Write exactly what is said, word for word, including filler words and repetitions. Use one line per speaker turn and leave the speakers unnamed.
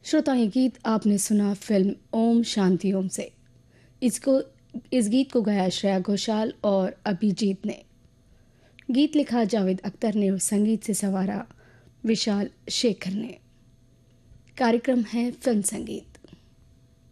श्रोता, ये गीत आपने सुना फिल्म ओम शांति ओम से। इसको इस गीत को गाया श्रेया घोषाल और अभिजीत ने। गीत लिखा जावेद अख्तर ने और संगीत से संवारा विशाल शेखर ने। कार्यक्रम है फिल्म संगीत।